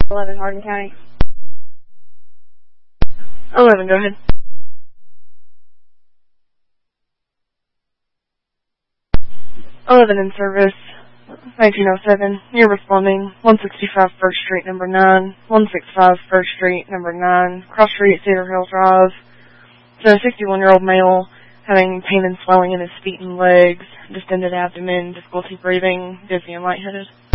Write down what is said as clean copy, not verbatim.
11, Hardin County. 11, go ahead. 11 in service, 1907. You're responding. 165 First Street, number 9. 165 First Street, number 9. Cross Street, Cedar Hill Drive. So a 61-year-old male having pain and swelling in his feet and legs, distended abdomen, difficulty breathing, dizzy and lightheaded.